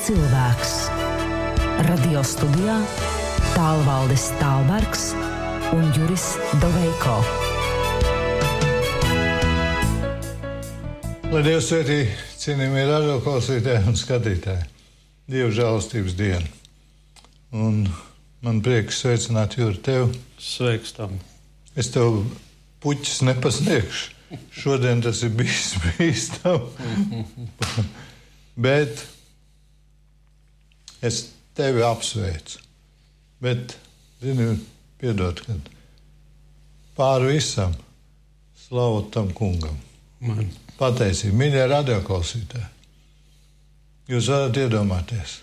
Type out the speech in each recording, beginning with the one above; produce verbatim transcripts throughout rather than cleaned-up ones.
cilvēks. Radio studijā Tālvaldis Tālbergs un Juris Doveiko. Lai Dievs svētī cienījamie radioklausītāji un skatītāji. Dieva žēlastības diena. Un man prieks sveicināt Juri tev. Sveiks tam. Es tev puķis nepasniegšu. Šodien tas ir bijis bīstam. Bet es tevi apsveicu. Bet, zini, piedod, kad pāri visam slavu tam kungam. Man. Pateicību, mīļie radioklausītāji. Jūs varat iedomāties.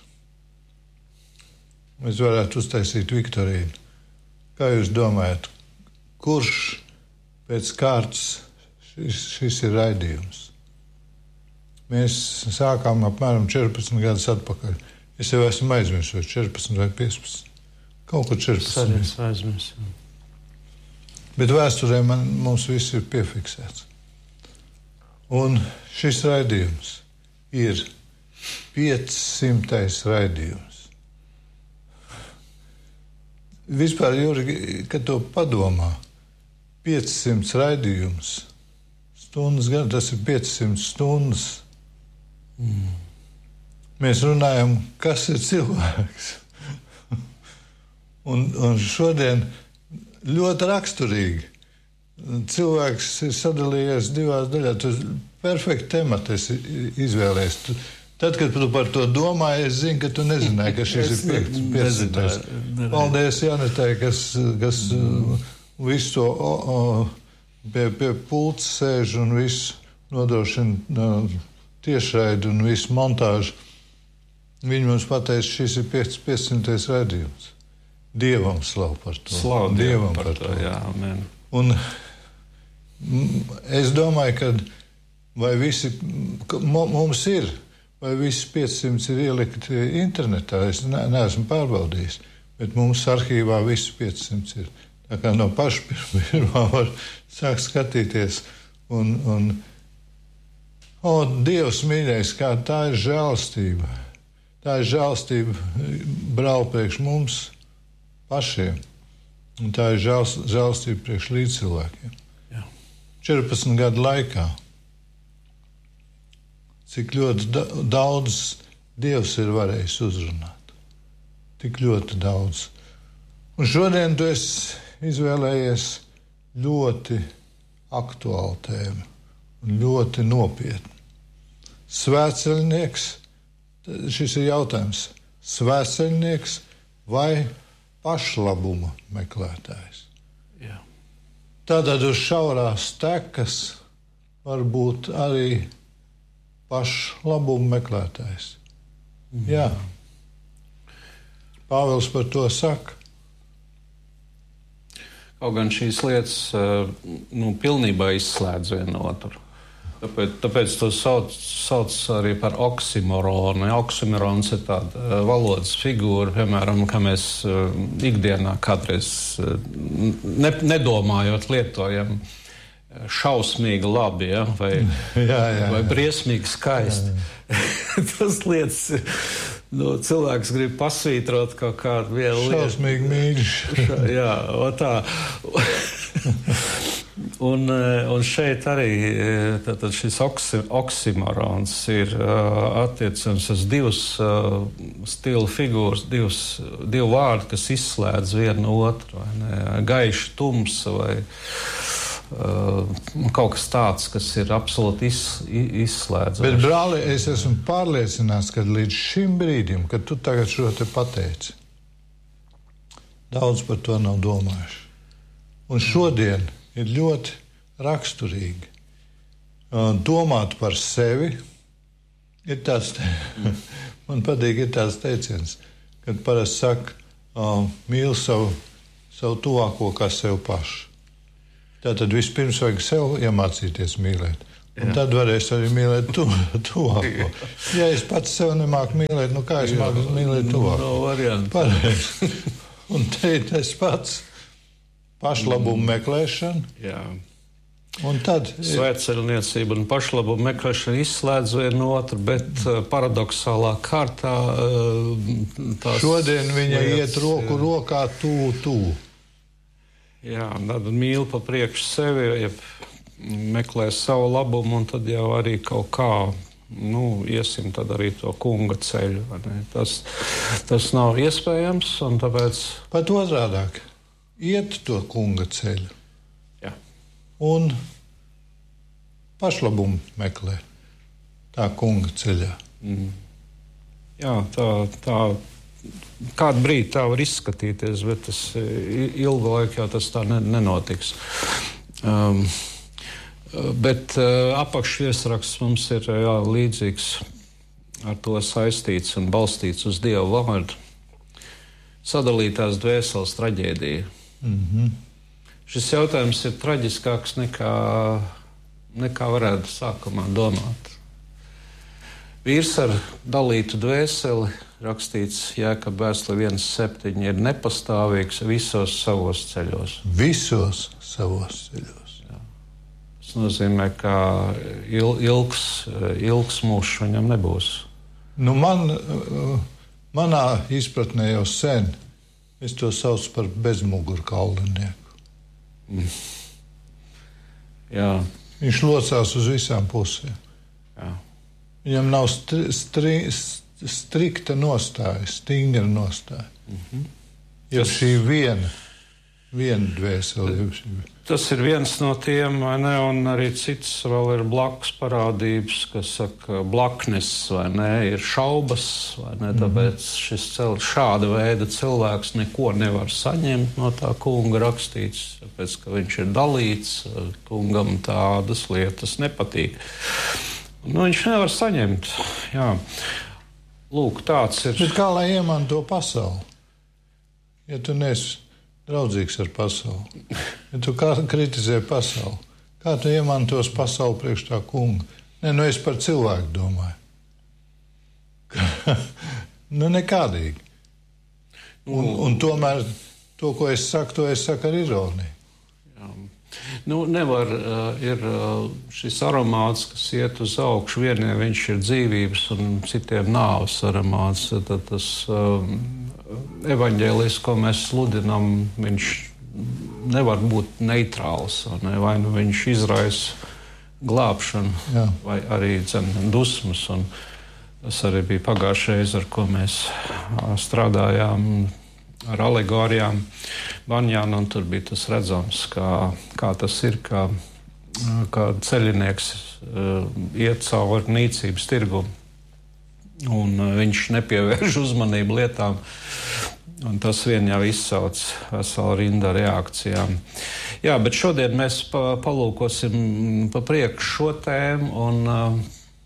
Mēs varētu uztaisīt Viktorīnu. Kā jūs domājat, kurš pēc kārtas šis, šis ir raidījums? Mēs sākām apmēram četrpadsmit gadus atpakaļ. Es jau esmu aizmirsis, četrpadsmit vai piecpadsmit. Kaut kur četrpadsmit. Es aizmirsu. Bet vēsturē man, mums viss ir piefiksēts. Un šis raidījums ir piecsimtais raidījums. Vispār, Juri, kad to padomā, piecsimt raidījums, stundas gan, tas ir piecsimt stundas. Mm. Mēs runājam, kas ir cilvēks. un, un šodien ļoti raksturīgi. Cilvēks ir sadalījies divās daļās. Tu perfekti temati esi izvēlējies. Tu, tad, kad tu par to domāji, es zinu, ka tu nezināji, ka šis ir piecsimtais. Paldies Janetai, kas, kas visu to o, o, pie, pie pults sēž un visu nodrošina tiešraidi un visu montāžu. Viņi mums pateica, šis ir piecsimtais raidījums. Dievam slavu par to. Slavu Dievam par, par to, jā, amen. Un es domāju, ka vai visi, mums ir, vai visi piecsimt ir ielikti internetā, es ne, neesmu pārbaudījis, bet mums arhīvā visi piecsimt ir. Tā kā no paša pirmā var sākt skatīties. Un, un o, Dievs mīļais, kā tā ir žēlastība. Tā ir žēlastība brauc priekš mums pašiem. Un tā ir žēls, žēlastība priekš līdzcilvēkiem. Jā. četrpadsmit gadu laikā. Cik ļoti da- daudz Dievs ir varējis uzrunāt. Tik ļoti daudz. Un šodien tu esi izvēlējies ļoti aktuālu tēmu. Un ļoti nopietnu. Svētceļnieks, šis ir jautājums. Svētceļnieks vai pašlabuma meklētājs. Jā. Tātad uz šaurās tekas var būt arī pašlabuma meklētājs. Mm. Jā. Pāvils par to saka. Kaut gan šīs lietas nu, pilnībā izslēdz vienu otru. Tāpēc, tāpēc to sauc, sauc arī par oksimoronu. Oksimorons ir tāda valodas figūra, piemēram, kā mēs uh, ikdienā kādreiz uh, ne, nedomājot lietojam šausmīgi labi, ja? vai, jā, jā, vai briesmīgi skaisti. Tas lietas, nu, cilvēks grib pasvītrot kaut kādu vienu lietu. Šausmīgi mīļš. Jā, o tā. Un, un šeit arī tātad šis oksi, oksimorons ir uh, attiecams uz divus uh, stilu figūras, divus, divu vārdu, kas izslēdz vienu otru. Gaiši, tumsa vai uh, kaut kas tāds, kas ir absolūti iz, izslēdzošs. Bet, brāli, es esmu pārliecināts, ka līdz šim brīdim, kad tu tagad šo te pateici, daudz par to nav domājuši. Un šodien ir ļoti raksturīgi uh, domāt par sevi. Ir tāds, te... man patīk, ir tāds teiciens, kad parasti saka, uh, mīl savu, savu tuvāko kā sev pašu. Tātad vispirms vajag sev iemācīties mīlēt. Un jā. Tad varēs arī mīlēt tu, tuvāko. Ja es pats sev nemāku mīlēt, nu kā es jā. Māku mīlēt tuvāko? No variantu. Pareizi. Un te ir tas pats. Pašlabumu meklēšana. Jā. Un tad svētceļniecība un pašlabuma meklēšana izslēdz vienu otru, bet uh, paradoxālā kārtā uh, tās šodien viņa lietas, iet roku rokā tū, tū. Jā, tad mīl pa priekšu sevi, ja meklē savu labumu, un tad jau arī kaut kā, nu, iesim tad arī to kunga ceļu. Vai ne? Tas, tas nav iespējams, un tāpēc... Pat otrādāk, iet to kunga ceļu. Jā. Un pašlabumu meklē tā kunga ceļā. Mm. Jā, tā, tā, kādu brīdi tā var izskatīties, bet tas ilgu laiku jau tas tā ne, nenotiks. Um, bet uh, apakšviesraksts mums ir jā, līdzīgs, ar to saistīts un balstīts uz Dievu vārdu. Sadalītās dvēseles traģēdija. Mm-hmm. Šis jautājums ir traģiskāks nekā, nekā varētu sākumā domāt. Vīrs ar dalītu dvēseli, rakstīts Jēkaba vēstulē viens septiņi, ir nepastāvīgs visos savos ceļos. Visos savos ceļos. Jā. Tas nozīmē, ka il, ilgs, ilgs mūžs viņam nebūs. Nu man, manā izpratnē jau sen, es to saucu par bezmugurkaulinieku. Mm. Jā. Viņš locās uz visām pusēm. Jā. Viņam nav stri, stri, strikta nostāja, stingra nostāja. Mm-hmm. Ja Tas... šī viena, viena dvēsele. Tas ir viens no tiem, vai ne, un arī cits vēl ir blakus parādības, kas saka, blaknes, vai ne, ir šaubas, vai ne, tāpēc šis cel, šāda veida cilvēks neko nevar saņemt no tā kunga rakstīts, tāpēc, ka viņš ir dalīts, kungam tādas lietas nepatīk. Nu, viņš nevar saņemt, jā. Lūk, tāds ir. Bet kā lai iemanto pasauli? Ja tu neesi draudzīgs ar pasauli, ja tu kā kritizē pasauli, kā tu iemantos pasauli priekš tā kunga? Nē, nu es par cilvēku domāju. Nu, nekādīgi. Un, un tomēr to, ko es saku, to es saku ar ironiju. Jā. Nu, nevar, uh, ir uh, šis aromāts, kas iet uz augšu, vieniem viņš ir dzīvības un citiem nāves aromāts. Tad tas uh, evaņģēlijs, ko mēs sludinām, viņš nevar būt neitrāls, ne? Vai nu viņš izraisa glābšanu, jā, vai arī dzen, dusmas. Un tas arī bija pagājušreiz, ar ko mēs uh, strādājām ar alegorijām Banjāna, un tur bija tas redzams, kā, kā tas ir, kā, kā ceļinieks uh, iet cauri nīcības tirgumu, un uh, viņš nepievērš uzmanību lietām, un tas vien jau izsauc veselu rindu reakcijām. Jā, bet šodien mēs pa, palūkosim pa priekšu šo tēmu, un uh,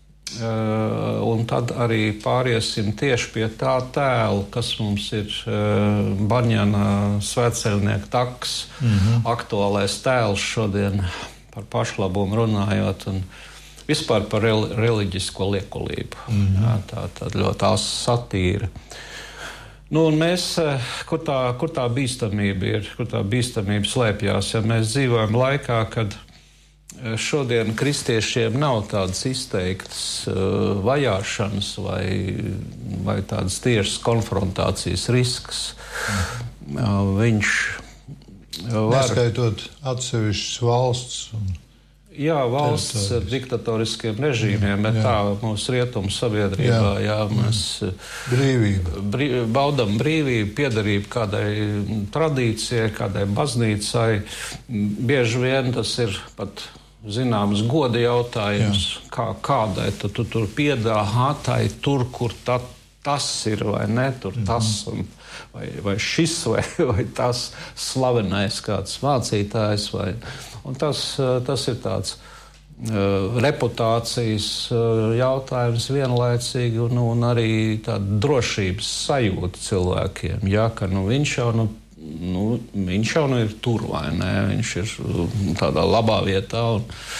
Uh, un tad arī pāriesim tieši pie tā tēla, kas mums ir uh, Banjāna svētceļnieka taks, mm-hmm. aktuālais tēls šodien par pašlabumu runājot un vispār par rel reliģisko liekulību. Mm-hmm. Jā, tā, tā ļoti asa satīra. Nu, un mēs, kur tā, kur tā bīstamība ir, kur tā bīstamība slēpjās, ja mēs dzīvojam laikā, kad šodien kristiešiem nav tādas izteiktas uh, vajāšanas vai, vai tādas tiešas konfrontācijas risks. Mm. Uh, viņš var... Neskaitot atsevišķas valsts. Un... Jā, valsts ar diktatoriskiem režīmiem, bet jā, tā mūsu rietumu sabiedrībā, jā, jā mēs brīvība. Brī, baudam brīvību, piederību kādai tradīcijai, kādai baznīcai. Bieži vien tas ir pat zināms goda jautājums, jā, kā, kādai tu, tu tur piedā, aha, tai tur, kur ta, tas ir, vai ne, tur mm-hmm. tas, un, vai, vai šis, vai, vai tas slavenais kāds mācītājs, vai, un tas, tas ir tāds uh, reputācijas uh, jautājums vienlaicīgi, un, un arī tāda drošības sajūta cilvēkiem, ja, ka nu, viņš jau nu, Nu, viņš jau nu ir tur, vai ne? Viņš ir tādā labā vietā. Un,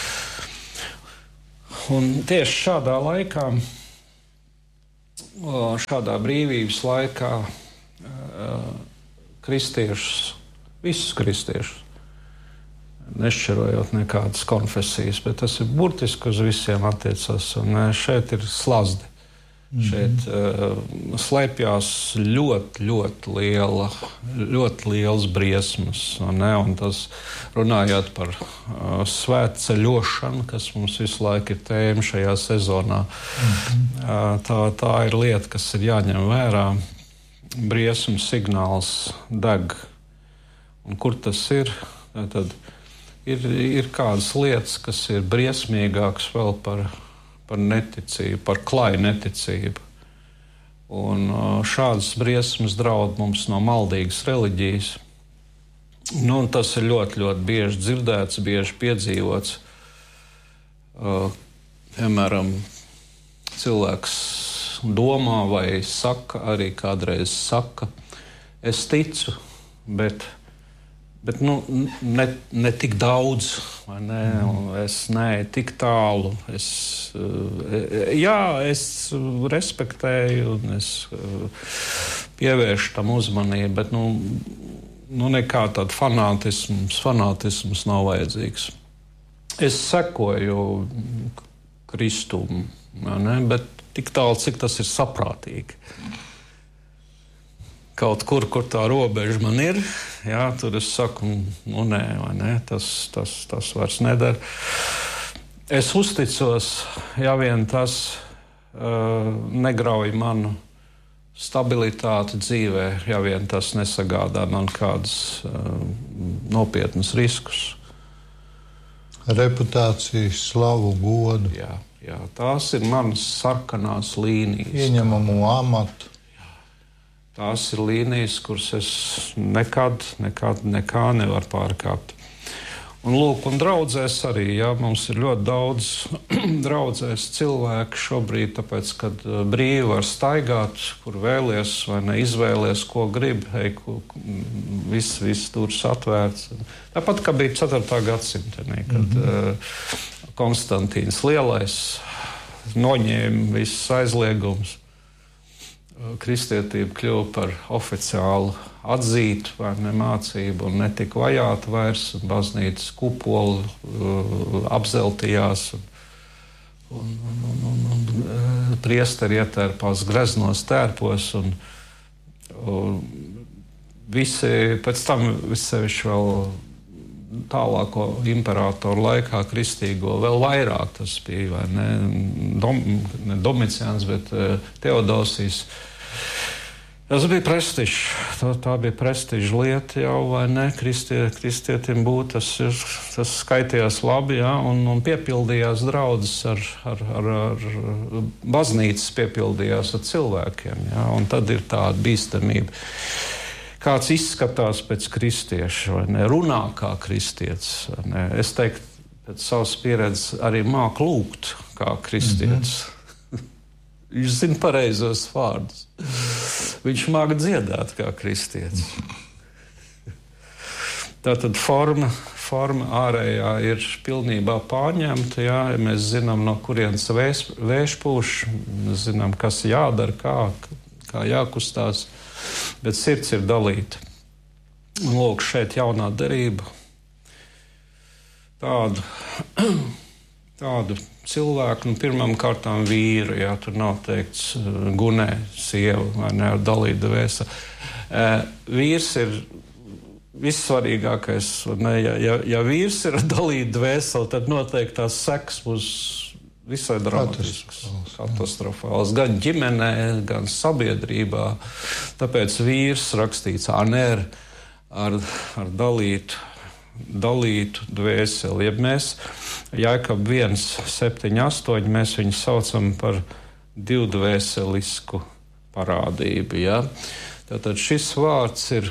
un tieši šādā laikā, šādā brīvības laikā, kristiešus, visus kristiešus, nešķirojot nekādas konfesijas, bet tas ir burtiski uz visiem attiecas. Un šeit ir slazdi. Mm-hmm. Šeit uh, slēpjās ļoti, ļoti liela, ļoti liels briesmas. Un, ne, un tas runājot par uh, svētceļošanu, kas mums visu laiku ir tēma šajā sezonā, mm-hmm. uh, tā, tā ir lieta, kas ir jāņem vērā. Briesmu signāls deg. Un kur tas ir? Tad ir, ir kādas lietas, kas ir briesmīgākas vēl par par neticību, par klaju neticību. Un šādas briesmas draud mums no maldīgas reliģijas. Nu, un tas ir ļoti, ļoti bieži dzirdēts, bieži piedzīvots. Uh, piemēram, cilvēks domā vai saka, arī kādreiz saka, es ticu, bet Bet nu, ne, ne tik daudz, vai ne? Es neeju tik tālu. Es, jā, es respektēju un es pievēršu tam uzmanību, bet nu, nu nekā tāda fanātisms, fanātisms nav vajadzīgs. Es sekoju Kristum, ne? Bet tik tālu, cik tas ir saprātīgi. Kaut kur, kur tā robeža man ir, jā, tur es saku, nu nē, vai nē, tas, tas, tas vairs nedara. Es uzticos, ja vien tas uh, negrauj manu stabilitāti dzīvē, ja vien tas nesagādā man kādus uh, nopietnus riskus. Reputāciju, slavu, godu. Jā, jā, tās ir manas sarkanās līnijas. Ieņemamu amatu. Tās ir līnijas, kuras es nekad, nekad, nekā nevaru pārkāpt. Un lūk, un draudzēs arī, jā, mums ir ļoti daudz draudzēs cilvēku šobrīd, tāpēc, kad brīvi var staigāt, kur vēlies vai neizvēlies, ko grib, hei, ko, viss, viss turs atvērts. Tāpat, kā bija ceturtā gadsimtenī, kad mm-hmm. uh, Konstantīns Lielais noņēma visus aizliegumus. Kristietība kļuva par oficiālu atzītu vai ne mācību un netika vajāta vairs, un baznīcas kupoli uh, apzeltījās, un, un, un, un, un uh, priesteri ietērpās greznos tērpos, un, un visi pēc tam visevišķi vēl tālāko imperatoru laikā kristīgo vēl vairāk tas bija, vai ne, Dom, ne Domiciāns, bet uh, Teodosijs. Tas bija prestižs, tā, tā bija prestiža lieta jau, vai ne, Kristie, kristietim būt, tas, ir, tas skaitījās labi, jā, un, un piepildījās draudzes ar, ar, ar, ar baznīcas piepildījās ar cilvēkiem, jā, un tad ir tāda bīstamība. Kāds izskatās pēc kristieša, vai ne, runā kā kristietis, vai ne. Es teiktu, pēc savas pieredzes arī māk lūgt kā kristietis. Mm-hmm. Viņš zina pareizos vārdus. Viņš māk dziedāt kā kristietis. Tātad forma, forma ārējā ir pilnībā pārņemta, jā, ja mēs zinām, no kurienes vējš, vējš pūš, mēs zinām, kas jādara, kā, kā jākustās, bet sirds ir dalīta. Lūk, šeit jaunā derība. Tādu, tādu cilvēku, nu, pirmām kārtām vīru, jā, tur nav teikts gunē, sieva, vai ne, ar dalītu vēsa. E, vīrs ir vissvarīgākais, ne, ja, ja, ja vīrs ir ar dalītu vēseli, tad noteikti tās sekas būs visai dramatisks, katastrofāls, gan ģimenē, gan sabiedrībā. Tāpēc vīrs rakstīts aner ar, ar dalītu, dalītu dvēseli. Ja mēs Jākab viens, septiņi, astoņi, mēs viņu saucam par divdvēselisku parādību. Ja? Tātad šis vārds ir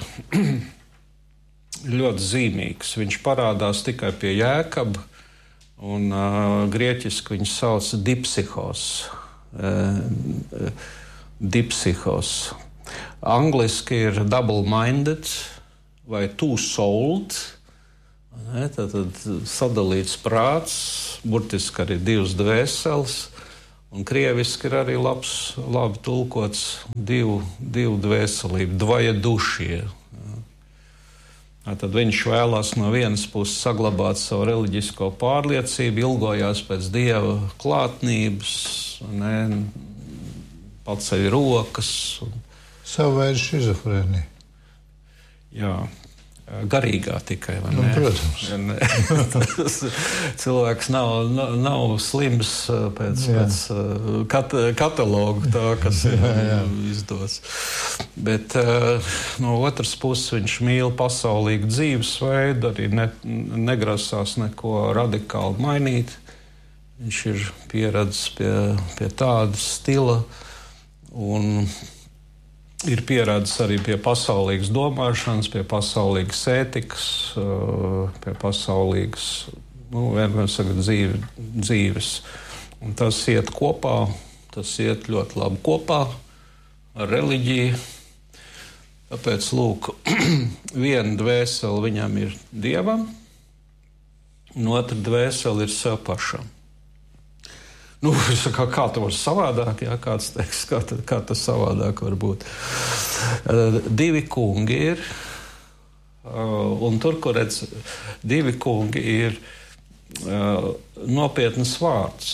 ļoti zīmīgs. Viņš parādās tikai pie Jākaba, un uh, grieķiski viņš sauc dipsihos. Uh, dipsihos. Angliski ir double-minded vai two-souled. Ne, tad, tad sadalīts prāts, burtiski arī divas dvēseles, un krieviski ir arī labs, labi tulkots divu, divu dvēselību, dvaja dušie. Tad viņš vēlās no vienas puses saglabāt savu reliģisko pārliecību, ilgojās pēc Dieva klātnības, ne, paceļ rokas. Savu veidu šizofrēnija. Jā. Garīgā tikai, vai nu, ne? Protams. Cilvēks nav, nav, nav slims pēc, pēc kat, katalogu tā, kas ir jā, jā. izdots. Bet no otras puses viņš mīl pasaulīgu dzīvesveidu, arī ne, negrasās neko radikāli mainīt. Viņš ir pieredzis pie, pie tāda stila un ir pieredzis arī pie pasaulīgas domāšanas, pie pasaulīgas ētikas, pie pasaulīgas, nu, vienmēr saka, dzīve, dzīves. Un tas iet kopā, tas iet ļoti labi kopā ar reliģiju. Tāpēc, lūk, viena dvēsele viņam ir Dievam, un otra dvēsele ir sev pašam. Nu, kā, kā tas var savādāk, jā, kāds teiks, kā, kā tas savādāk var būt. Uh, divi kungi ir, uh, un tur, kur redz, divi kungi ir uh, nopietnas vārds.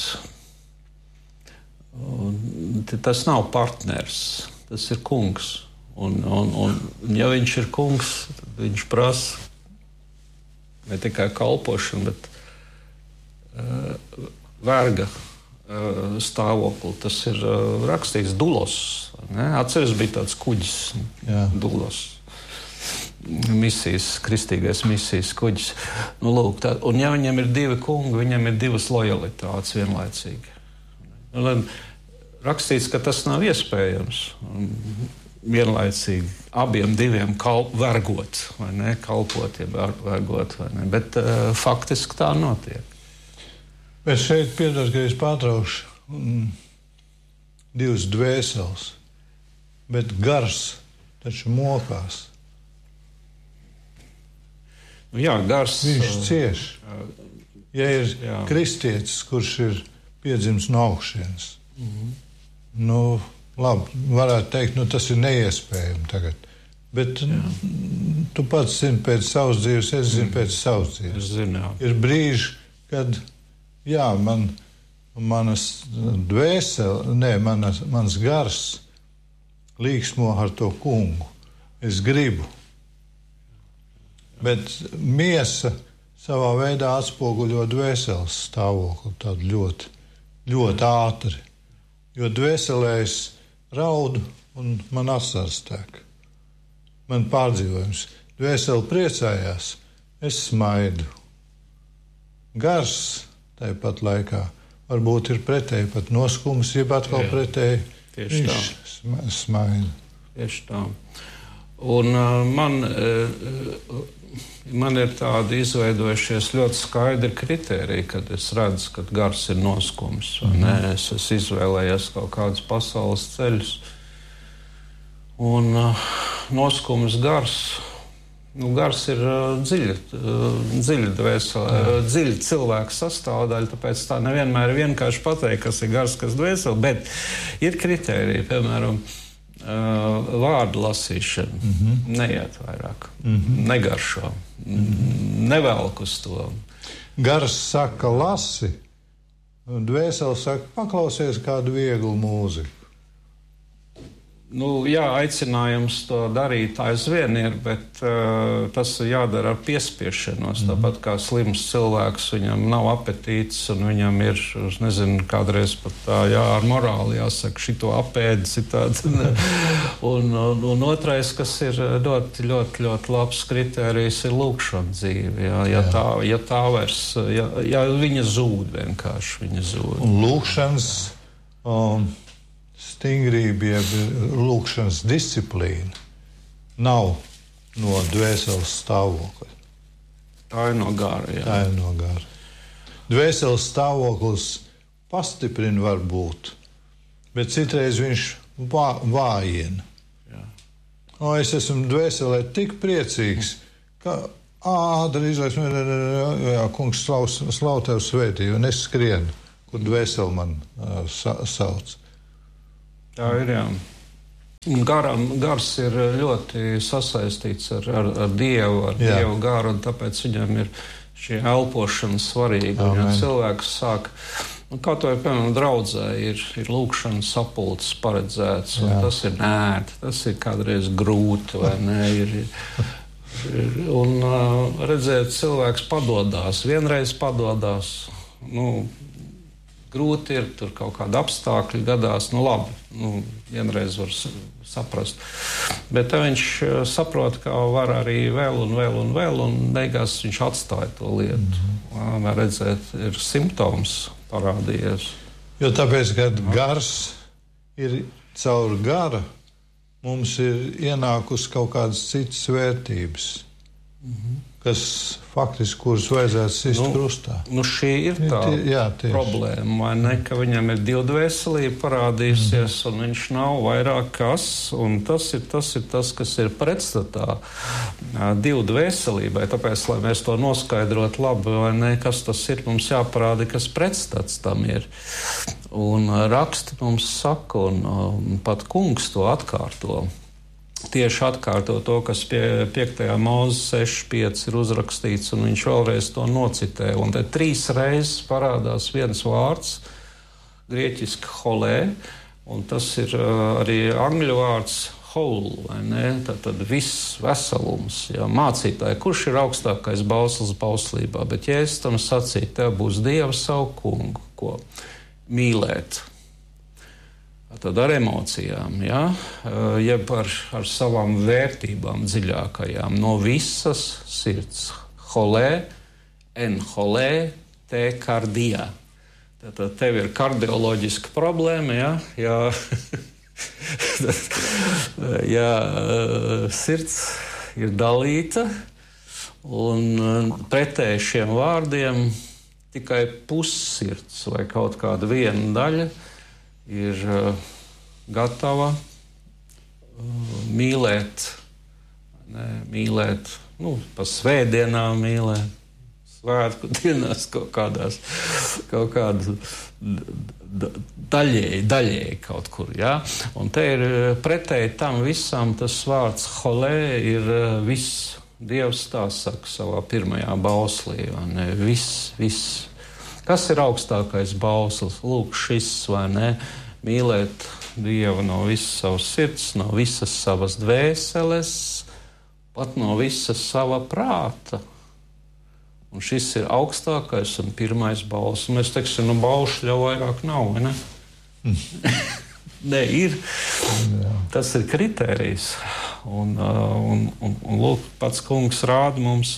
Uh, tas nav partners, tas ir kungs. Un, un, un ja viņš ir kungs, tad viņš prasa ne tikai kalpošanu, bet uh, verga stāvokli. Tas ir uh, rakstīts Dulos. Ne? Atceries bija tāds kuģis, jā. Dulos. Misijas, kristīgais misijas kuģis. Nu, lūk, tā, un ja viņam ir divi kungi, viņam ir divas lojalitātes vienlaicīgi. Un, rakstīts, ka tas nav iespējams. Un, vienlaicīgi abiem diviem kalp, vergot, vai ne? Kalpot, ja vergot, vai ne? Bet uh, faktiski tā notiek. Bet šeit piedod, ka es pārtraukšu mm, divas dvēseles, bet gars taču mokās. Jā, gars. Viņš cieš. Ja ir jā. kristietis, kurš ir piedzimis no augšienes, mm-hmm. nu, labi, varētu teikt, nu, tas ir neiespējami tagad. Bet jā. tu pats zini pēc savas dzīves, es zinu mm. pēc savas dzīves. Es zinu, jā. Ir brīži, kad jā, man, manas dvēsele, ne, manas, mans gars līksmo ar to kungu. Es gribu. Bet miesa savā veidā atspoguļo dvēseles stāvokli tādu ļoti, ļoti ātri. Jo dvēselē es raudu un man asars tek. Man pārdzīvojums. Dvēsele priecājās, es smaidu. Gars tāpat laikā varbūt ir pretēji pat noskums, jeb atkal pretēji viņš smaida. Tieši tā. Un uh, man, uh, man ir tādi izveidojušies ļoti skaidri kritēriji, kad es redzu, ka gars ir noskums. Mm. Es esmu izvēlējies kaut kādus pasaules ceļus. Un uh, noskums gars. Nu, gars ir uh, dziļa, uh, dziļa dvēsele, uh, dziļa cilvēka sastāvdaļa, tāpēc tā nevienmēr ir vienkārši pateikt, kas ir gars, kas dvēsele, bet ir kritēriji, piemēram, uh, vārdu lasīšana, mm-hmm. neiet vairāk, mm-hmm. negaršo, mm-hmm. nevelk uz to. Gars saka lasi, dvēsele saka paklausies kādu vieglu mūziku. Nu, jā, aicinājums to darīt aizvien ir, bet uh, tas ir jādara ar piespiešanos. Mm-hmm. Tāpat kā slims cilvēks, viņam nav apetīts un viņam ir, nezinu, kādreiz pat tā, jā, ar morāli jāsaka, šito apēdi citādi. un, un, un otrais, kas ir ļoti, ļoti, ļoti labs kritērijs, ir lūkšana dzīve. Jā, ja, tā, ja tā vairs, ja, ja viņa zūd vienkārši, viņa zūd. Un lūkšanas... Um... stingrība, jeb lūkšanas disciplīna nav no dvēseles stāvokļa. Tā ir no gara, jā. Tā ir no gara. Dvēseles stāvoklis pastiprina varbūt, bet citreiz viņš vā, vājina. Jā. O, es esmu dvēselē tik priecīgs, ka ātri izlaiks, jā, kungs slav, slav tev svētī, un es skrienu, kur dvēseli man uh, sa, sauc. Tā ir, jā. Garam, gars ir ļoti sasaistīts ar, ar, ar Dievu, ar Jā. Dievu garu, un tāpēc viņam ir šī elpošana svarīga. Ja cilvēks sāk, nu, kā to ir, piemēram, draudzē, ir, ir lūkšana sapulces paredzēts, un Jā. Tas ir nērti, tas ir kādreiz grūti, vai ne, ir, ir, un redzēt, cilvēks padodās, vienreiz padodās, nu, grūti ir, tur kaut kādi apstākļi gadās, nu labi, nu, vienreiz var saprast. Bet te viņš saprot, ka var arī vēl un vēl un vēl, un beigās viņš atstāja to lietu. Mm-hmm. Var redzēt, ir simptoms parādījies. Jo tāpēc, kad gars ir caur gara, mums ir ienākusi kaut kādas citas vērtības. Mm-hmm. Kas faktiski, kuras vajadzētu sist nu, krustā. Nu šī ir tā jā, problēma, vai ne, ka viņam ir divdvēselība parādījusies, mm. un viņš nav vairāk kas, un tas ir tas, ir tas kas ir pretstatā divdvēselībai. Tāpēc, lai mēs to noskaidrot labi, vai ne, kas tas ir, mums jāparāda, kas pretstats tam ir. Un raksti mums saka, un, un pat kungs to atkārto. Tieši atkārto to, kas pie piektajā Mūzes seši pieci ir uzrakstīts, un viņš vēlreiz to nocitē. Un te trīs reizes parādās viens vārds, grieķiski holē, un tas ir uh, arī angļu vārds whole, vai ne? Tad, tad viss veselums. Jā, mācītāji, kurš ir augstākais bauslis bauslībā? Bet ja es tam sacītu, tev būs Dieva savu kungu, ko mīlēt. Tad ar emocijām, ja? Jeb ar, ar savām vērtībām dziļākajām, no visas sirds. Holē, en holē, te kardijā. Tad tev ir kardioloģiska problēma, ja? Ja, ja sirds ir dalīta, un pretēji šiem vārdiem tikai pussirds vai kaut kāda viena daļa ir uh, gatava uh, mīlēt, ne, mīlēt, nu, pa svētdienām mīlēt, svētku dienās kaut kādās, kaut kādu daļēji, daļēji kaut kur, jā. Un te ir pretēji tam visam tas vārds holē ir uh, viss. Dievs tā saka savā pirmajā bauslī, vai ne, viss, viss. Kas ir augstākais bauslis? Lūk, šis, vai ne? Mīlēt Dievu no visas savas sirds, no visas savas dvēseles, pat no visas sava prāta. Un šis ir augstākais un pirmais bauslis. Mēs teiksim, nu baušļu jau vairāk nav, vai ne? Mm. Nē, ir. Jā. Tas ir kritērijs. Un, un, un, un lūk, pats kungs rāda mums,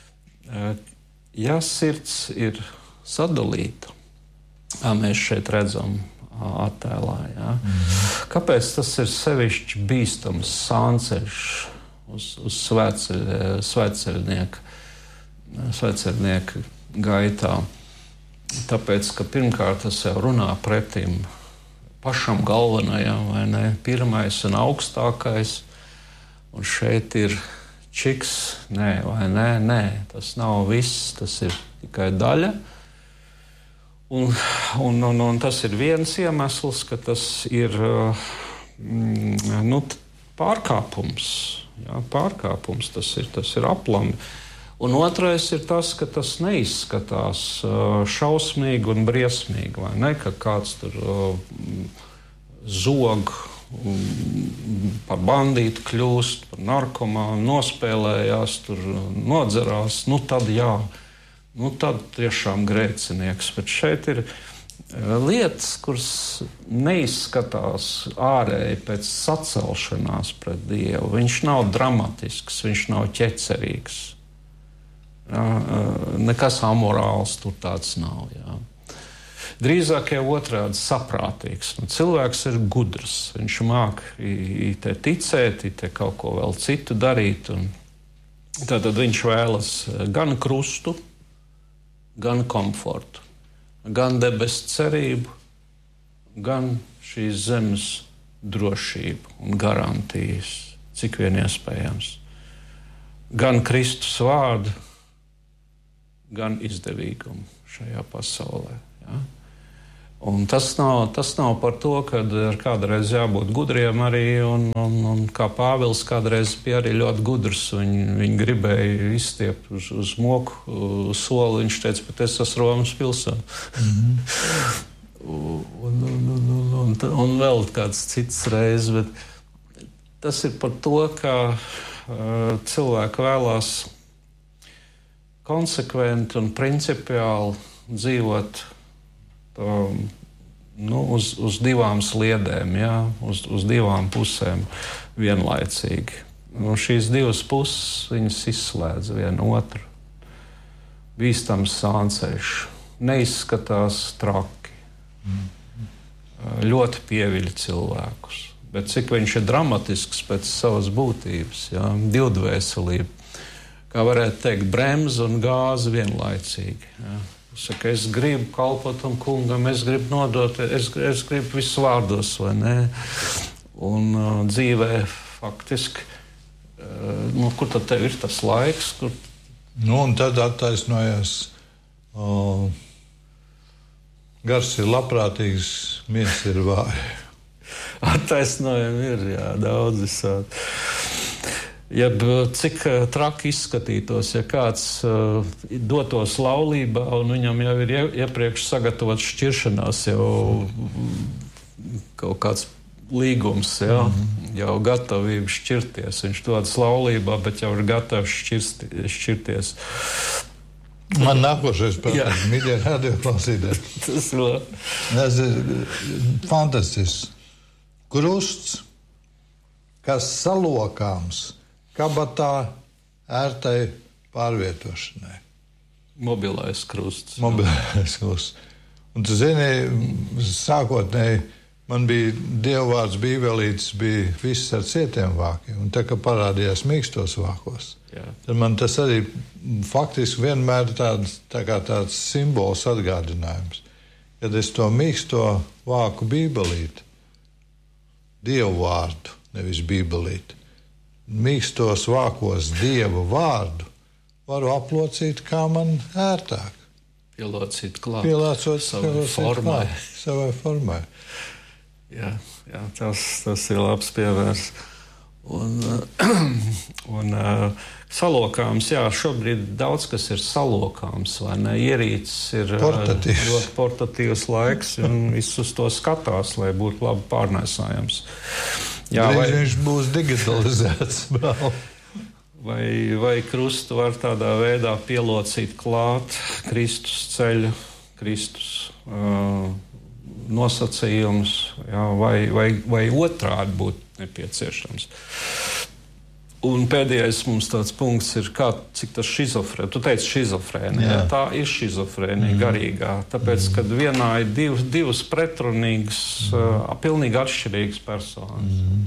ja sirds ir sadalīta, kā mēs šeit redzam attēlā. Ja? Mm-hmm. Kāpēc tas ir sevišķi bīstams sānceļš uz, uz svētceļnieku, svētceļnieku gaitā? Tāpēc, ka pirmkārt tas jau runā pretim pašam galvenajam, vai ne? Pirmais un augstākais, un šeit ir čiks, nē, vai nē, nē, tas nav viss, tas ir tikai daļa. Un, un, un, un tas ir viens iemesls, ka tas ir mm, nu, pārkāpums. Jā, pārkāpums tas ir, tas ir aplami. Un otrais ir tas, ka tas neizskatās šausmīgi un briesmīgi, vai ne? Ka kāds tur zog, par bandītu kļūst, par narkomānu, nospēlējās, tur nodzerās, nu tad jā. Nu, tad tiešām grēcinieks. Bet šeit ir lietas, kuras neizskatās ārēji pēc sacelšanās pret Dievu. Viņš nav dramatisks, viņš nav ķecerīgs. Jā, nekas amorāls tur tāds nav. Jā. Drīzāk jau otrādi saprātīgs. Nu, cilvēks ir gudrs. Viņš māk te ticēt, te kaut ko vēl citu darīt. Un tad viņš vēlas gan krustu, gan komfortu, gan debesu cerību, gan šīs zemes drošību un garantijas, cik vien iespējams. Gan Kristus vārdu, gan izdevīgumu šajā pasaulē. Ja? Un tas nav, tas nav par to, ka kādreiz jābūt gudriem arī, un, un, un kā Pāvils kādreiz bija arī ļoti gudrs. Viņi, viņi gribēja izstiept uz, uz moku soli. Viņš teica, bet es esmu Romas pilsēta. Mm-hmm. un, un, un, un, un, un vēl kāds cits reizes, bet tas ir par to, ka uh, cilvēki vēlās konsekventi un principiāli dzīvot Um, nu, uz, uz divām sliedēm, jā, uz, uz divām pusēm vienlaicīgi. Nu, šīs divas puses viņas izslēdz vienu otru. Bīstams sānceļš, neizskatās traki, mm. ļoti pieviļ cilvēkus. Bet cik viņš ir dramatisks pēc savas būtības, jā, divdvēselība, kā varētu teikt, bremze un gāze vienlaicīgi. Jā. Saka, es gribu kalpot tam kungam, es gribu nodot, es, es gribu visus vārdos, vai ne? Un uh, dzīvē faktiski, uh, nu, kur tad tev ir tas laiks? Kur... Nu, un tad attaisnojas, uh, gars ir labprātīgs, miers ir vāja. Attaisnojumi ir, jā, daudz visādi. Ja cik traki izskatītos, ja kāds uh, dotos laulībā un viņam jau ir iepriekš sagatavots šķiršanās, jau kaut kāds līgums, ja, mm-hmm. jau gatavība šķirties. Viņš dodas laulībā, bet jau ir gatavs šķirsti, šķirties. Man nākošais prātāk, mīļie radioklausītāji. Tas ir... Tas ir fantastisks. Krusts, kas salokāms kabatā ērtai pārvietošanai. Mobilais krusts. Mobilais krusts. Un tu zini, sākotnēji man bija dievvvārds bībelītes, bija viss ar cietiem vākiem. Un tā, ka parādījās mīkstos vākos, jā. Tad man tas arī faktiski vienmēr tāds, tā kā tāds simbols atgādinājums. Kad es to mīksto vāku bībelīti, dievvvārdu, nevis bībelīti, mīkstos vākos dievu vārdu, varu aplocīt, kā man ērtāk. Pielocīt klāt. Pielācot savai formai. Klāt, savai formai. Jā, jā tas, tas ir labs piemērs. Un, un salokāms, jā, šobrīd daudz kas ir salokāms, vai ne? Ierīces ir portatīvs. ļoti portatīvs laiks, un viss uz to skatās, lai būtu labi pārnēsājams. Jā, Drīz vai, viņš būs digitalizēts. vai, vai krustu var tādā veidā pielocīt klāt Kristus ceļu, Kristus uh, nosacījumus, jā, vai, vai, vai otrādi būtu nepieciešams. Un pēdējais mums tāds punkts ir, kā, cik tas šizofrēnija. Tu teici šizofrēnija. Tā ir šizofrēnija mm. garīgā. Tāpēc, kad vienā ir div, divas pretrunīgas, mm. uh, pilnīgi atšķirīgas personas. Mm.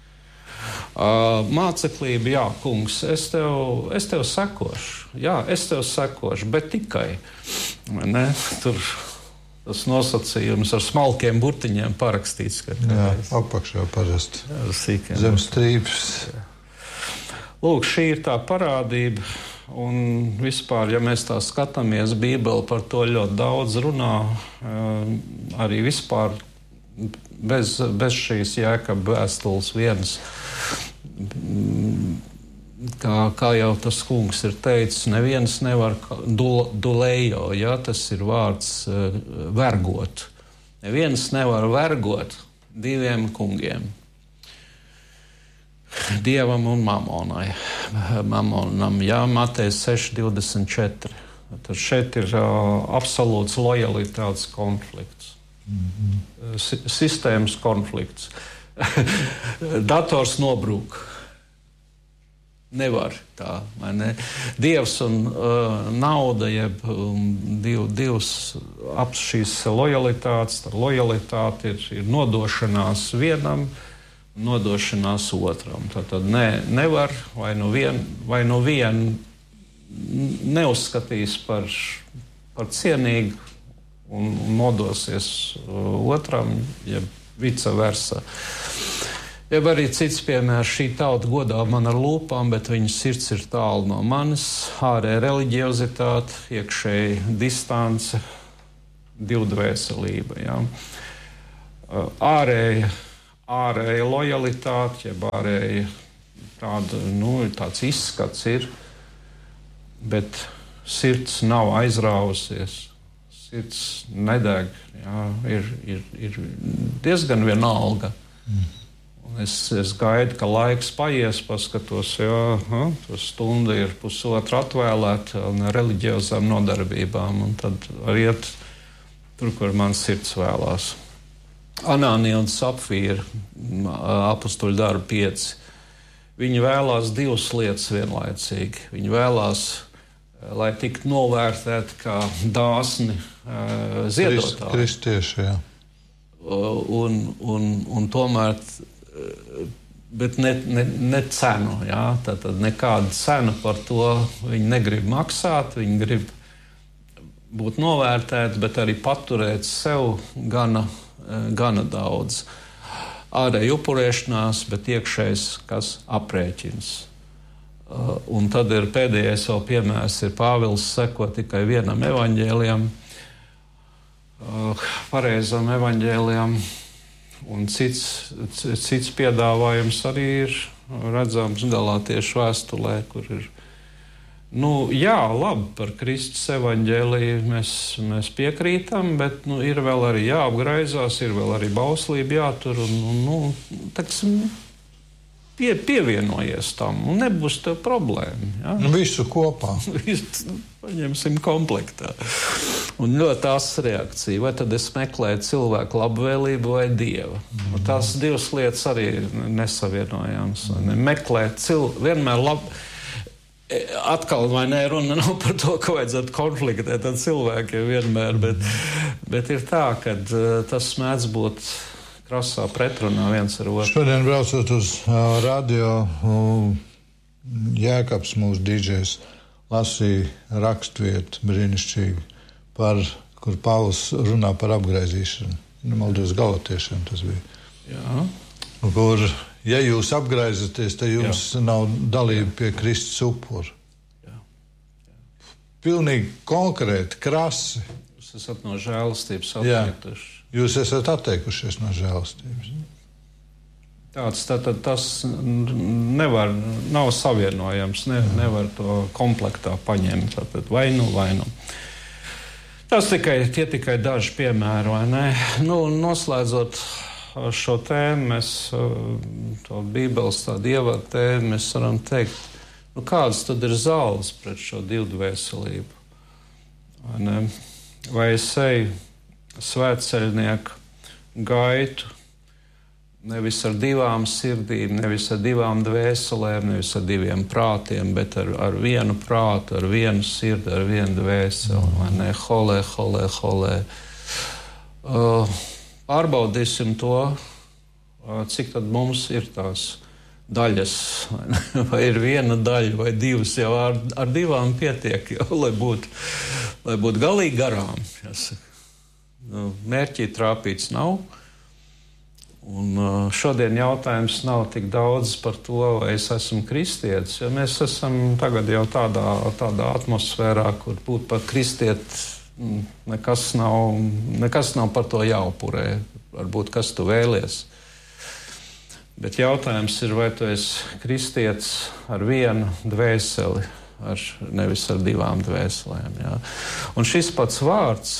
Uh, māceklība, jā, kungs, es tev, es tev sekošu. Jā, es tev sekošu, bet tikai. Ne? Tur tas nosacījums ar smalkiem burtiņiem parakstīts. Jā, apakšā parasti. Zem strīpes. Jā. Lūk, šī ir tā parādība, un vispār, ja mēs tā skatāmies, Bībele par to ļoti daudz runā, arī vispār bez, bez šīs Jēkaba vēstules vienas. Kā, kā jau tas kungs ir teicis, neviens nevar dulējo, ja, tas ir vārds vergot. Neviens nevar vergot diviem kungiem. Dievam un mamonai. Mamonam, jā, Matejs seši divdesmit četri. Tad šeit ir uh, absolūts lojalitātes konflikts. Mm-hmm. S- sistēmas konflikts. Dators nobrūk. Nevar tā, vai ne? Dievs un uh, nauda, jeb um, div, divas ap šīs lojalitātes, tad lojalitāte ir, ir nodošanās vienam, nodošanās otram. Tātad ne, nevar vai nu vien, vai nu vien neuzskatīs par, par cienīgu un nodosies otram, jeb vice versa. Jeb arī cits piemērs, šī tauta godā man ar lūpām, bet viņas sirds ir tālu no manis, ārēja reliģiozitāte, iekšēji distance, divdvēselība. Ja? Ārēja, ārēja lojalitāte, jeb ārēja tāda, nu, tāds izskats ir, bet sirds nav aizrāvusies, sirds nedeg, ja? ir, ir, ir diezgan vienalga. Mm. Es, es gaidu, ka laiks paies, paskatos, jā, ha, stunda ir pusotra atvēlēta reliģiozām nodarbībām, un tad var iet tur, kur man sirds vēlās. Anānija un Sapfīra, apustuļu darbi pieci. Viņi vēlās divas lietas vienlaicīgi. Viņi vēlās, lai tiktu novērtēti kā dāsni uh, ziedotāji. Kristieši, jā. Un, un, un tomēr bet ne, ne, ne cenu, jā, tātad nekādu cenu par to viņi negrib maksāt, viņi grib būt novērtēti, bet arī paturēt sev gana, gana daudz. Ārēja upurēšanās, bet iekšējs, kas aprēķins. Un tad ir pēdējais vēl piemērs, ir Pāvils seko tikai vienam evaņģēlijam, pareizam evaņģēlijam. Un cits, cits piedāvājums arī ir redzams Galātiešu vēstulē, kur ir, nu, jā, labi, par Kristus evaņģēliju mēs, mēs piekrītam, bet, nu, ir vēl arī jāapgraizās, ir vēl arī bauslība jātur, un, un nu, teksim, pie, pievienojies tam, un nebūs tev problēma. Ja? Visu kopā. Visu paņemsim komplektā. Un ļoti asa reakcija. Vai tad es meklēju cilvēku labvēlību vai Dievu? Mm. Un tās divas lietas arī nesavienojams. Mm. Meklēt cilvēku, vienmēr labi. Atkal vai ne, runa nav par to, ka vajadzētu konfliktēt ar cilvēkiem vienmēr, bet, bet ir tā, ka tas mēdz būt krasā pretrunā viens ar otru. Šodien braucot uz uh, radio, uh, Jēkabs mūsu dīdžejs lasīja rakstvietu brīnišķīgi, par, kur Pāvils runā par apgraizīšanu. Nemaldos Galatiešiem tas bija. Jā. Kur, ja jūs apgraizaties, tad jums Jā. Nav dalība pie Kristus upura. Jā. Jā. Pilnīgi konkrēti, krasi. Jūs esat no žēlastības atteikuši. Jūs esat atteikušies no žēlastības. Tāds, tātad tas nevar, nav savienojams, ne, nevar to komplektā paņemt. Tātad vai nu, vai nu. Tas tikai, tie tikai daži piemēri, vai ne? Nu, noslēdzot šo tēmu, mēs, to Bībeles tādu ievadu tēmu, mēs varam teikt, nu, kādas tad ir zāles pret šo divdvēselību? Vai ne? Vai es eju svētceļnieku gaitu, nevis ar divām sirdīm, nevis ar divām dvēselēm, nevis ar diviem prātiem, bet ar, ar vienu prātu, ar vienu sirdi, ar vienu dvēseli. Vai ne? Holē, holē, holē. Uh, pārbaudīsim to, uh, cik tad mums ir tās daļas. Vai, vai ir viena daļa vai divas, jau ar, ar divām pietiek, jau, lai būtu lai būt galīgi garām. Jāsaka. Nu, mērķī trāpīts nav. Un šodien jautājums nav tik daudz par to, vai es esmu kristietis, jo mēs esam tagad jau tādā, tādā atmosfērā, kur būt par kristieti nekas nav, nekas nav par to jāupurē. Varbūt kas tu vēlies. Bet jautājums ir, vai tu esi kristietis ar vienu dvēseli, ar, nevis ar divām dvēselēm. Jā. Un šis pats vārds,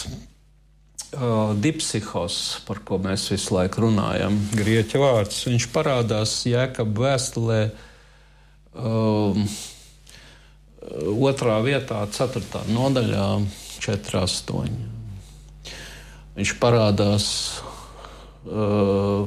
Uh, dipsihos, par ko mēs visu laiku runājam, grieķu vārds, viņš parādās Jēkaba vēstulē um, otrā vietā, ceturtā nodaļā, četri astoņi. Viņš parādās uh,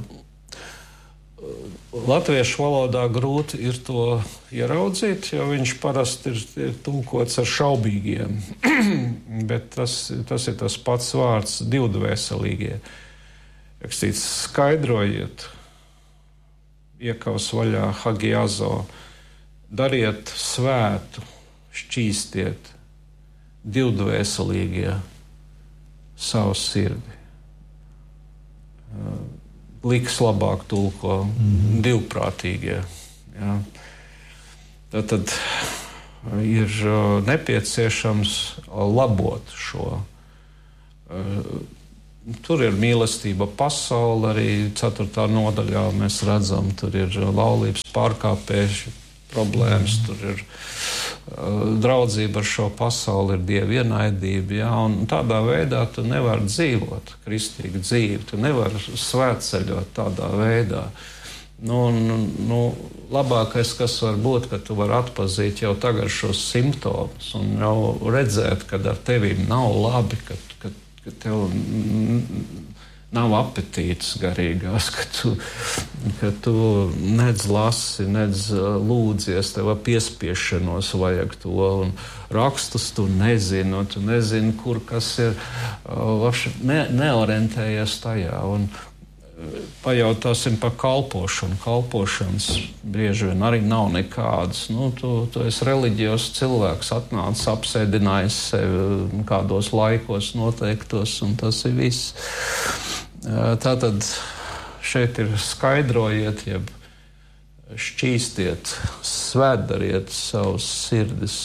latviešu valodā grūti ir to ieraudzīt, jo viņš parasti ir, ir tulkots ar šaubīgiem. Bet tas, tas ir tas pats vārds divdvēselīgie. Rakstīts, skaidrojiet, iekaus vaļā hagiazo, dariet svētu, šķīstiet, divdvēselīgie savu sirdi. Liks labāk tulko mm-hmm. divprātīgie. Ja. Tad ir nepieciešams labot šo, Tur ir mīlestība pasaule, arī ceturtā nodaļā mēs redzam, tur ir laulības pārkāpējuši problēmas, tur ir uh, draudzība ar šo pasauli, ir dieva ienaidība, jā, un tādā veidā tu nevari dzīvot kristīgu dzīvi, tu nevari svētceļot tādā veidā. Nu, nu, labākais, kas var būt, ka tu vari atpazīt jau tagad šos simptomus un jau redzēt, kad ar tevīm nav labi, ka, ka, ka tev nav apetītes garīgās, ka tu, ka tu nedz lasi, nedz lūdzies, tev piespiešanos vajag to, un rakstus tu nezini, un tu nezini, kur kas ir, ne, neorientējies tajā, un pajautāsim par kalpošanu. Kalpošanas bieži vien arī nav nekādas. Nu, tu, tu esi reliģijos cilvēks, atnācis, apsēdinājis sevi kādos laikos noteiktos, un tas ir viss. Tātad šeit ir skaidrojiet, jeb šķīstiet, svētdariet savus sirdis.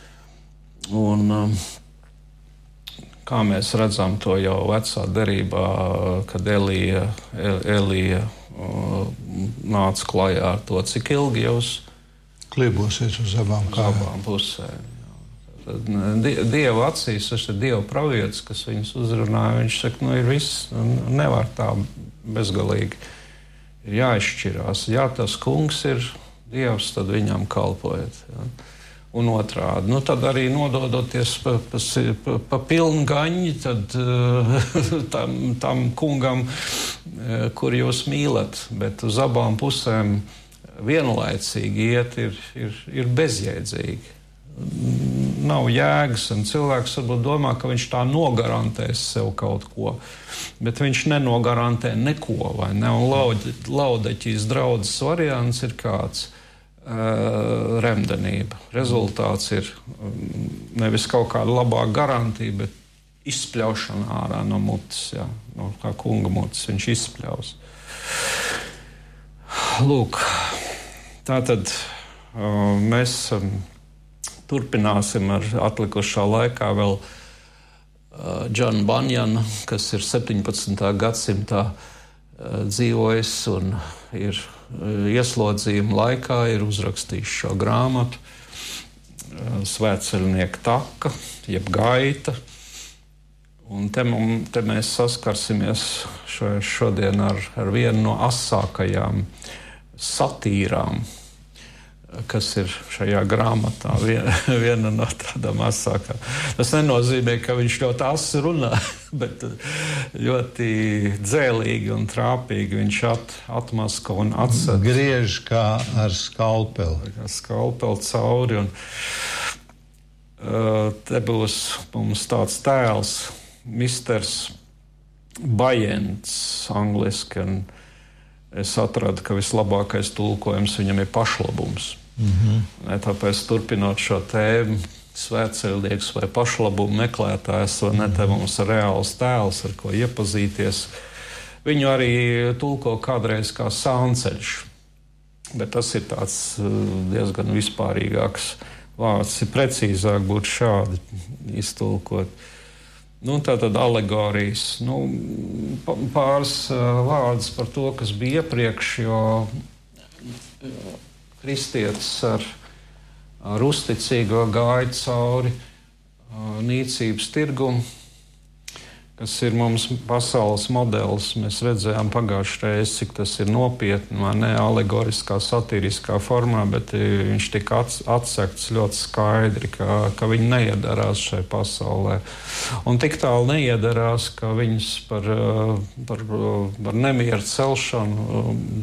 Un kā mēs redzam to jau vecā derībā, kad Elija, Elija nāca klajā ar to, cik ilgi jūs kliebosiet uz abām kājām. Abām pusēm. Tad Dieva acīs, tas ir Dieva pravietis, kas viņus uzrunāja. Viņš saka, nu ir viss, nevar tā bezgalīgi. Ir jāizšķirās. Ja tas kungs ir Dievs, tad viņam kalpojiet. Ja. Un otrādi. Nu, tad arī nododoties pa, pa, pa, pa pilnu gaņu, tad tam, tam kungam, kur jūs mīlat, bet uz abām pusēm vienlaicīgi iet ir, ir, ir bezjēdzīgi. Nav jēgas, un cilvēks varbūt domā, ka viņš tā nogarantēs sev kaut ko, bet viņš nenogarantē neko, vai ne? Un Laudeķijas draudzes variants ir kāds. Uh, remdenība. Rezultāts ir um, nevis kaut kāda labāka garantija, bet izspļaušana ārā no mutes, jā, no kā kunga mutes viņš izspļaus. Lūk, tātad uh, mēs um, turpināsim ar atlikušā laikā vēl uh, John Bunyan, kas ir septiņpadsmitā gadsimtā uh, dzīvojis un ir ieslodzījuma laikā, ir uzrakstījis šo grāmatu Svētceļnieka taka, jeb gaita. Un te, te mēs saskarsimies šo, šodien ar, ar vienu no asākajām satīrām, kas ir šajā grāmatā, viena, viena no tādām asākām. Tas nenozīmē, ka viņš ļoti asi runā, bet ļoti dzēlīgi un trāpīgi viņš at, atmasko un atsad. Griež kā ar skalpeli. Kā skalpeli cauri. Un, uh, te būs mums tāds tēls, misters Bajents, angliski, un es atradu, ka vislabākais tulkojums viņam ir pašlabums. Mm-hmm. Tāpēc turpinot šo tēmu, svētceļnieks vai pašlabumu meklētājs, vai ne, te mums ir reāls tēls, ar ko iepazīties. Viņu arī tulko kādreiz kā sānceļš, bet tas ir tāds diezgan vispārīgāks vārds. Ir precīzāk būtu šādi iztulkot. Nu, tātad alegorijas. Nu, pāris uh, vārdus par to, kas bija iepriekš, jo uh, kristietis ar, ar uzticīgo gāja cauri uh, nīcības tirgumu, kas ir mums pasaules modelis. Mēs redzējām pagājušajā reizē, cik tas ir nopietni, ne alegoriskā, satiriskā formā, bet viņš tika atsekts ļoti skaidri, ka, ka viņi neiedarās šai pasaulē. Un tik tālu neiedarās, ka viņus par, par, par nemieru celšanu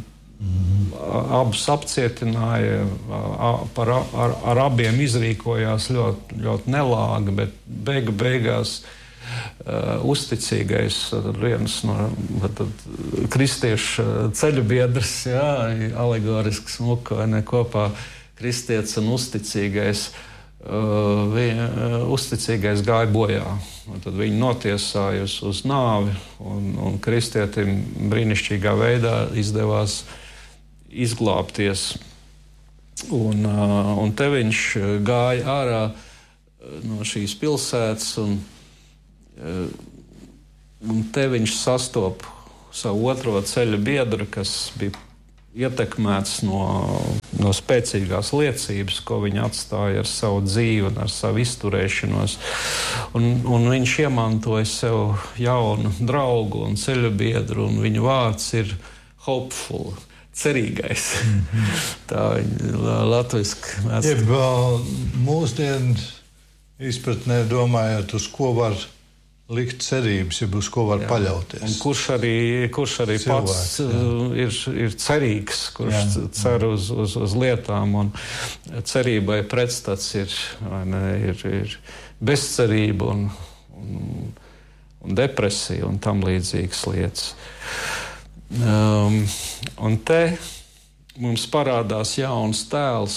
abus apcietināja, par, ar, ar abiem izrīkojās ļoti, ļoti nelāgi, bet beigu beigās Uh, uzticīgais viens no tad, kristiešu ceļu biedrs, jā, alegorisks smuka, vai ne, kopā kristietis un uzticīgais, uh, viņa, uh, uzticīgais gāja bojā. Un tad viņi notiesāja uz, uz nāvi, un, un kristietim brīnišķīgā veidā izdevās izglābties. Un, uh, un te viņš gāja ārā no šīs pilsētas un Un te viņš sastop savu otro ceļa biedru, kas bija ietekmēts no, no spēcīgās liecības, ko viņa atstāja ar savu dzīvi un ar savu izturēšanos. Un, un viņš iemantoja sev jaunu draugu un ceļa biedru, un viņa vārds ir hopeful, cerīgais. Mm-hmm. Tā viņa latviski mēs... Jeb mūsdienu izpratnē domājot, uz ko var likt cerības, ja uz ko var Jā. paļauties. Un kurš arī, kurš arī Cilvēks, pats ir, ir cerīgs, kurš jā. cer uz, uz, uz lietām, un cerībai pretstats ir, ne, ir, ir bezcerība un, un, un depresija un tam līdzīgas lietas. Um, un te mums parādās jauns tēls,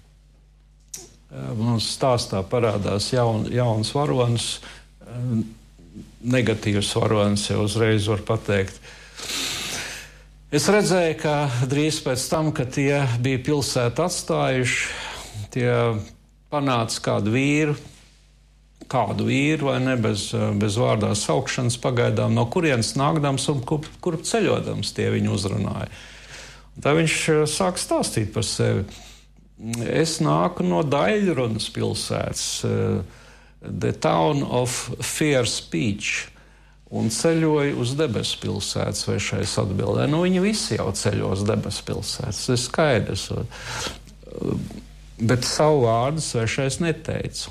mums stāstā parādās jaun, jauns varonis, negatīvs varonis, jau uzreiz var pateikt. Es redzēju, ka drīz pēc tam, kad tie bija pilsētu atstājuši, tie panāca kādu vīru, kādu vīru, vai ne, bez, bez vārdā saukšanas pagaidām, no kurienes nākdams un kur, kur ceļodams tie viņu uzrunāja. Un tā viņš sāk stāstīt par sevi. Es nāku no Daļrunas pilsētas, The Town of Fair Speech, un ceļoju uz debesu pilsētas, vai šais atbildē. Nu, viņi visi jau ceļo uz debesu pilsētas, tas ir skaidrs. Bet savu vārdu svešais neteicu.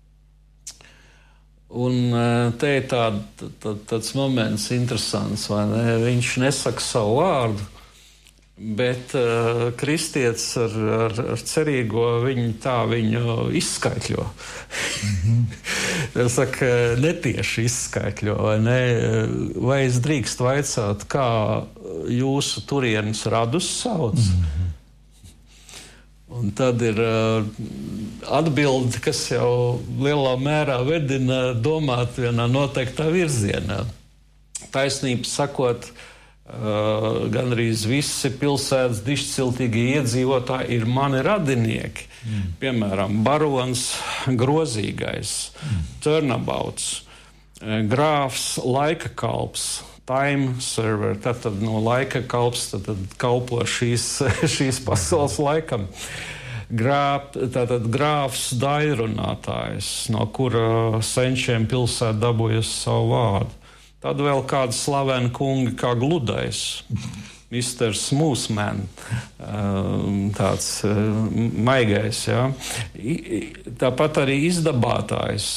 Un te ir tād, tā, tāds moments interesants, vai ne? Viņš nesaka savu vārdu, bet uh, kristietis ar, ar, ar cerīgo viņu tā viņu izskaitļo. Mm-hmm. Es saku, netieši izskaitļo, vai ne? Vai es drīkst vaicāt, kā jūsu turienes radus sauc? Mm-hmm. Un tad ir uh, atbilde, kas jau lielā mērā vedina domāt vienā noteiktā virzienā. Taisnība sakot, Uh, gan arī visi pilsētas dišciltīgie iedzīvotāji ir mani radinieki. Mm. Piemēram, barons Grozīgais, mm. Turnabauts, grāfs Laika kalps, time server, tad, tad no laika kalps tad, tad kalpo šīs, šīs pasaules laikam. Grāb, tātad grāfs Daļrunātājs, no kura senčiem pilsēta dabūjusi savu vārdu. Tad vēl kāda slavena kunga kā Gludais, mister Smoothman, tāds maigais. Ja? Tāpat arī izdabātājs,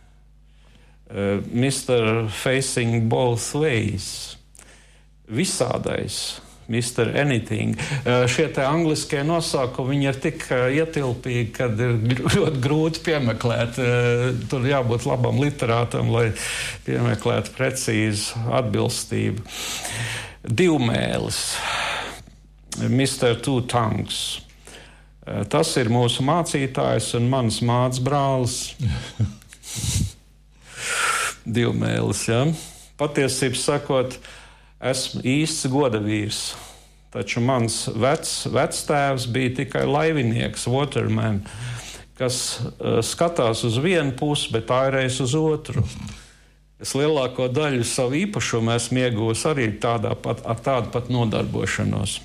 mister Facing Both Ways, visādais, mister Anything. Šie te angliskie nosaukumi, viņi ir tik ietilpīgi, kad ir ļoti grūti piemeklēt. Tur jābūt labam literātam, lai piemeklētu precīzu atbilstību. Divmēlis, mister Two Tongues. Tas ir mūsu mācītājs un mans māc brālis. Divmēlis, ja? Patiesībā sakot, esmu īsts godavīrs, taču mans vec, vectēvs bija tikai laivinieks, waterman, kas uh, skatās uz vienu pusi, bet ārējas uz otru. Es lielāko daļu savu īpašumu esmu ieguvis arī tādā pat, ar tādu pat nodarbošanos.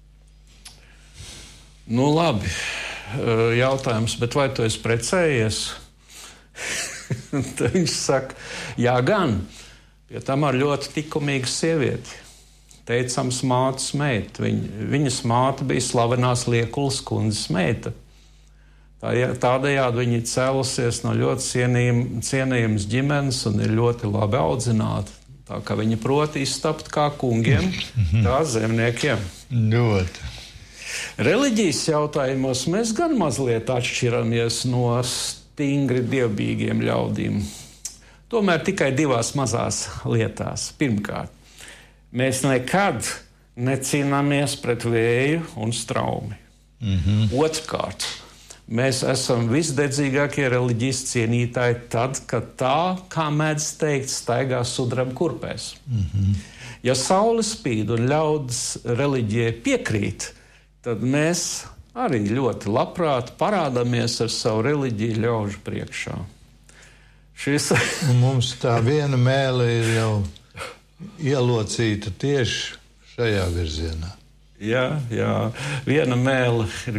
Nu labi, uh, jautājums, bet vai tu esi precējies? Tad viņš saka, jā gan. Ja tam ar ļoti tikumīgu sievieti, teicams mātes meita. Viņ, viņas māte bija slavenās Liekulas kundzes meita. Tā, tādējādi viņa cēlusies no ļoti cienījum, cienījums ģimenes un ir ļoti labi audzināta. Tā kā viņa prot iztapt kā kungiem, tā zemniekiem. Ļoti. Reliģijas jautājumos mēs gan mazliet atšķiramies no stingri dievbijīgiem ļaudīm. Tomēr tikai divās mazās lietās. Pirmkārt, mēs nekad necīnāmies pret vēju un straumi. Mm-hmm. Otrkārt, mēs esam visdedzīgākie reliģijas cienītāji tad, kad tā, kā mēdz teikt, staigā sudraba kurpēs. Mm-hmm. Ja saule spīd un ļaudis reliģijai piekrīt, tad mēs arī ļoti labprāt parādāmies ar savu reliģiju ļaužu priekšā. Šis... Mums tā viena mēle ir jau ielocīta tieši šajā virzienā. Jā, jā. Viena mēle ir